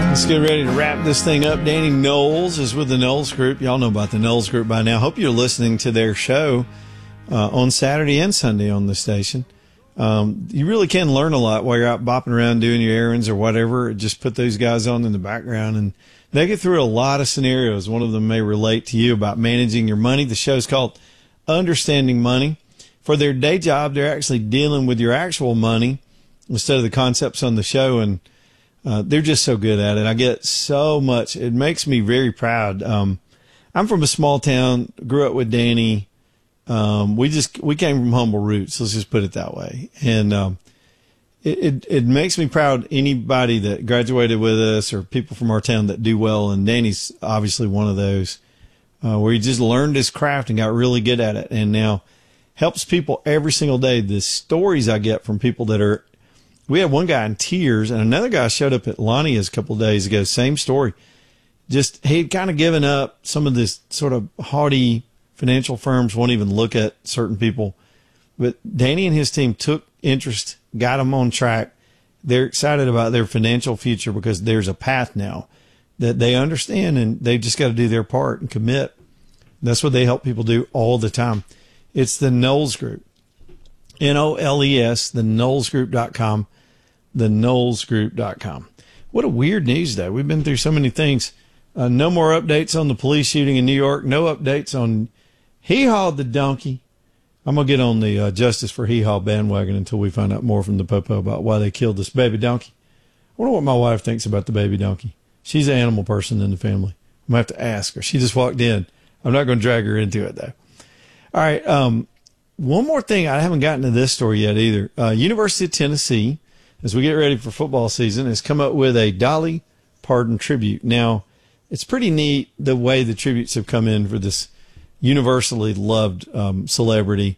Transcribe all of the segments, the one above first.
Let's get ready to wrap this thing up. Danny Knowles is with the Knowles Group. Y'all know about the Knowles Group by now. Hope you're listening to their show on Saturday and Sunday on the station. You really can learn a lot while you're out bopping around doing your errands or whatever. Just put those guys on in the background, and they get through a lot of scenarios. One of them may relate to you about managing your money. The show's called Understanding Money. For their day job, they're actually dealing with your actual money instead of the concepts on the show, and they're just so good at it. I get so much. It makes me very proud. I'm from a small town, grew up with Danny. We came from humble roots. Let's just put it that way. And, it makes me proud. Anybody that graduated with us or people from our town that do well. And Danny's obviously one of those, where he just learned his craft and got really good at it. And now helps people every single day. The stories I get from people that are, we had one guy in tears, and another guy showed up at Lonnie's a couple of days ago. Same story. Just, he'd kind of given up. Some of this sort of haughty financial firms won't even look at certain people. But Danny and his team took interest, got them on track. They're excited about their financial future because there's a path now that they understand, and they've just got to do their part and commit. That's what they help people do all the time. It's the Knowles Group. Knowles, theknowlesgroup.com. theknowlesgroup.com. What a weird news day. We've been through so many things. No more updates on the police shooting in New York. No updates on Hee Haw the donkey. I'm going to get on the Justice for Hee Haw bandwagon until we find out more from the popo about why they killed this baby donkey. I wonder what my wife thinks about the baby donkey. She's an animal person in the family. I'm going to have to ask her. She just walked in. I'm not going to drag her into it, though. All right. One more thing. I haven't gotten to this story yet either. University of Tennessee, as we get ready for football season, has come up with a Dolly Parton tribute. Now, it's pretty neat the way the tributes have come in for this universally loved celebrity.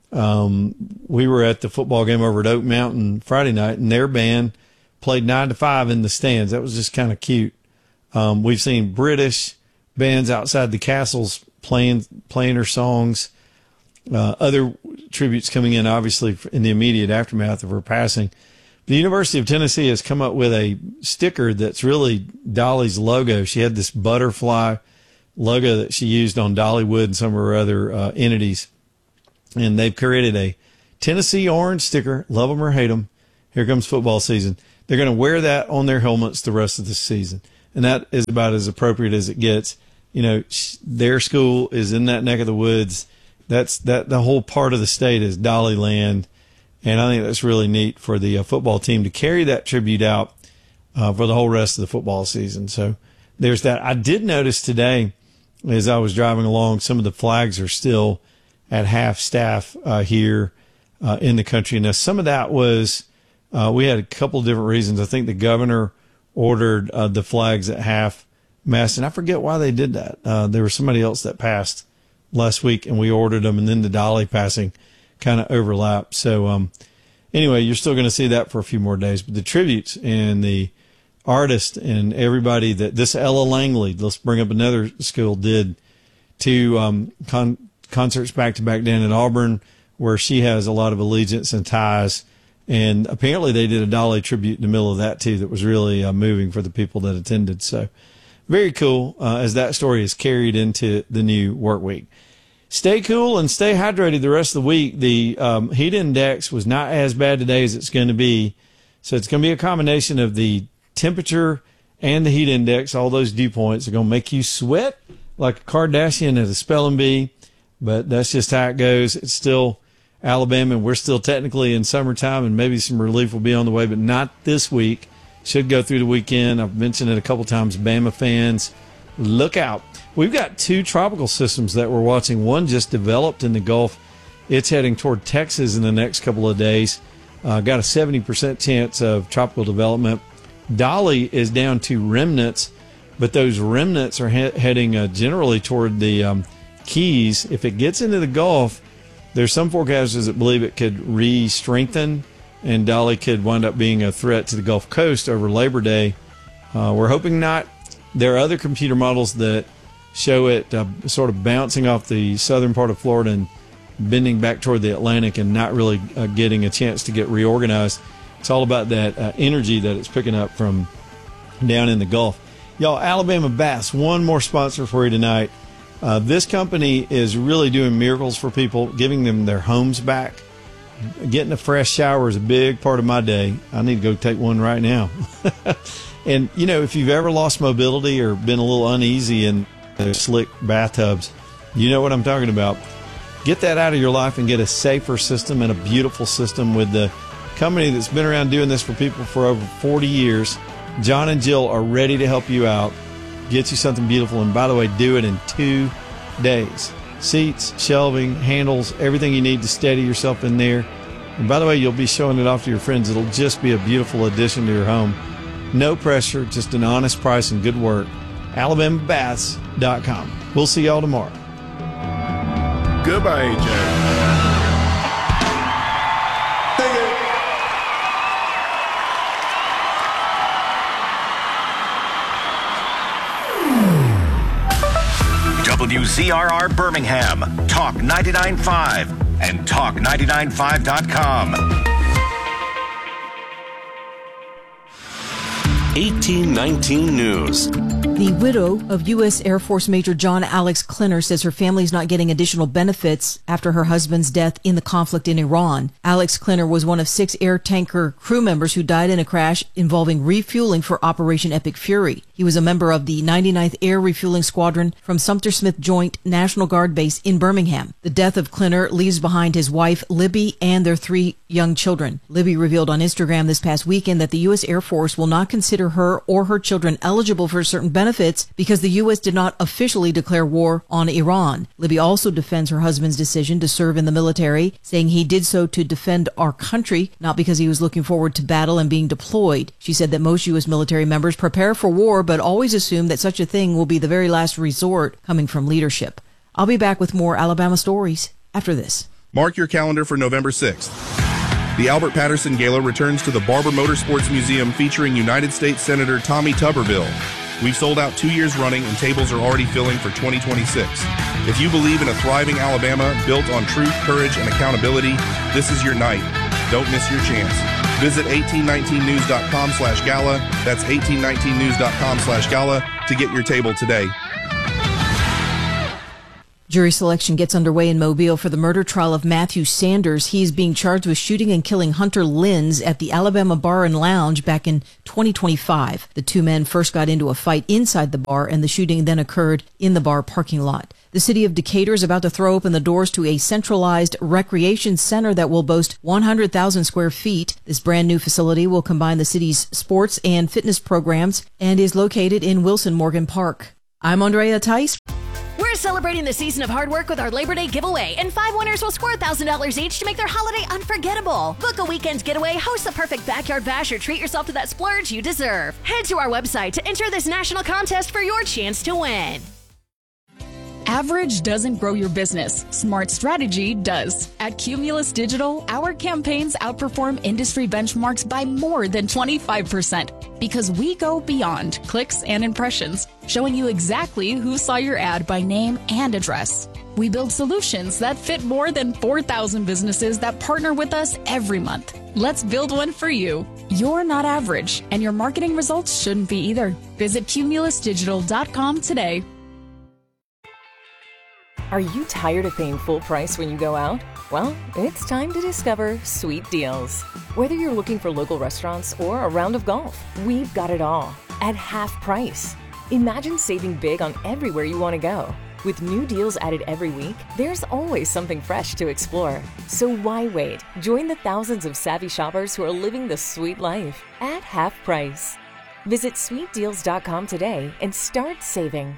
We were at the football game over at Oak Mountain Friday night, and their band played 9 to 5 in the stands. That was just kind of cute. We've seen British bands outside the castles playing her songs. Other tributes coming in, obviously, in the immediate aftermath of her passing. The University of Tennessee has come up with a sticker that's really Dolly's logo. She had this butterfly logo that she used on Dollywood and some of her other entities. And they've created a Tennessee orange sticker. Love them or hate them. Here comes football season. They're going to wear that on their helmets the rest of the season. And that is about as appropriate as it gets. You know, their school is in that neck of the woods. The whole part of the state is Dollyland. And I think that's really neat for the football team to carry that tribute out for the whole rest of the football season. So there's that. I did notice today, as I was driving along, some of the flags are still at half staff here in the country. Now, some of that was, we had a couple of different reasons. I think the governor ordered the flags at half mast, and I forget why they did that. There was somebody else that passed last week, and we ordered them, and then the Dolly passing kind of overlapped. So anyway, you're still going to see that for a few more days. But the tributes and the artist and everybody that this Ella Langley, let's bring up another school, did two concerts back-to-back down at Auburn, where she has a lot of allegiance and ties. And apparently they did a Dolly tribute in the middle of that, too, that was really moving for the people that attended. So very cool as that story is carried into the new work week. Stay cool and stay hydrated the rest of the week. The heat index was not as bad today as it's going to be. So it's going to be a combination of the temperature and the heat index. All those dew points are going to make you sweat like a Kardashian at a spelling bee. But that's just how it goes. It's still Alabama, and we're still technically in summertime, and maybe some relief will be on the way, but not this week. Should go through the weekend. I've mentioned it a couple times. Bama fans, look out. We've got two tropical systems that we're watching. One just developed in the Gulf. It's heading toward Texas in the next couple of days. Got a 70% chance of tropical development. Dolly is down to remnants, but those remnants are heading generally toward the Keys. If it gets into the Gulf, there's some forecasters that believe it could re-strengthen, and Dolly could wind up being a threat to the Gulf Coast over Labor Day. We're hoping not. There are other computer models that show it sort of bouncing off the southern part of Florida and bending back toward the Atlantic and not really getting a chance to get reorganized. It's all about that energy that it's picking up from down in the Gulf. Y'all, Alabama Bass, one more sponsor for you tonight. This company is really doing miracles for people, giving them their homes back. Getting a fresh shower is a big part of my day. I need to go take one right now. And, you know, if you've ever lost mobility or been a little uneasy in the slick bathtubs, you know what I'm talking about. Get that out of your life and get a safer system and a beautiful system with the company that's been around doing this for people for over 40 years. John and Jill are ready to help you out, get you something beautiful, and by the way, do it in 2 days. Seats, shelving, handles, everything you need to steady yourself in there. And by the way, you'll be showing it off to your friends. It'll just be a beautiful addition to your home. No pressure, just an honest price and good work. AlabamaBass.com. We'll see y'all tomorrow. Goodbye, AJ. WZRR Birmingham, Talk 99.5 and Talk995.com. 1819 News. The widow of U.S. Air Force Major John Alex Klinner says her family is not getting additional benefits after her husband's death in the conflict in Iran. Alex Klinner was one of 6 air tanker crew members who died in a crash involving refueling for Operation Epic Fury. He was a member of the 99th Air Refueling Squadron from Sumter Smith Joint National Guard Base in Birmingham. The death of Klinner leaves behind his wife, Libby, and their 3 young children. Libby revealed on Instagram this past weekend that the U.S. Air Force will not consider her or her children eligible for certain benefits because the U.S. did not officially declare war on Iran. Libby also defends her husband's decision to serve in the military, saying he did so to defend our country, not because he was looking forward to battle and being deployed. She said that most U.S. military members prepare for war, but always assume that such a thing will be the very last resort coming from leadership. I'll be back with more Alabama stories after this. Mark your calendar for November 6th. The Albert Patterson Gala returns to the Barber Motorsports Museum featuring United States Senator Tommy Tuberville. We've sold out 2 years running and tables are already filling for 2026. If you believe in a thriving Alabama built on truth, courage, and accountability, this is your night. Don't miss your chance. Visit 1819news.com/gala. That's 1819news.com/gala to get your table today. Jury selection gets underway in Mobile for the murder trial of Matthew Sanders. He is being charged with shooting and killing Hunter Lenz at the Alabama Bar and Lounge back in 2025. The 2 men first got into a fight inside the bar, and the shooting then occurred in the bar parking lot. The city of Decatur is about to throw open the doors to a centralized recreation center that will boast 100,000 square feet. This brand new facility will combine the city's sports and fitness programs and is located in Wilson Morgan Park. I'm Andrea Tice. We're celebrating the season of hard work with our Labor Day giveaway, and 5 winners will score $1,000 each to make their holiday unforgettable. Book a weekend getaway, host the perfect backyard bash, or treat yourself to that splurge you deserve. Head to our website to enter this national contest for your chance to win. Average doesn't grow your business. Smart strategy does. At Cumulus Digital, our campaigns outperform industry benchmarks by more than 25% because we go beyond clicks and impressions, showing you exactly who saw your ad by name and address. We build solutions that fit more than 4,000 businesses that partner with us every month. Let's build one for you. You're not average, and your marketing results shouldn't be either. Visit cumulusdigital.com today. Are you tired of paying full price when you go out? Well, it's time to discover Sweet Deals. Whether you're looking for local restaurants or a round of golf, we've got it all at half price. Imagine saving big on everywhere you want to go. With new deals added every week, there's always something fresh to explore. So why wait? Join the thousands of savvy shoppers who are living the sweet life at half price. Visit sweetdeals.com today and start saving.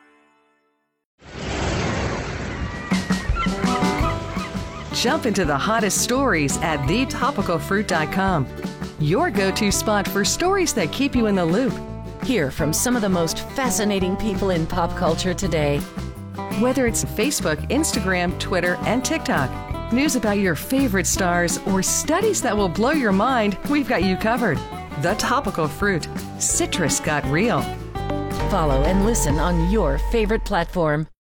Jump into the hottest stories at thetopicalfruit.com. Your go-to spot for stories that keep you in the loop. Hear from some of the most fascinating people in pop culture today. Whether it's Facebook, Instagram, Twitter, and TikTok, news about your favorite stars, or studies that will blow your mind, we've got you covered. The Topical Fruit. Citrus got real. Follow and listen on your favorite platform.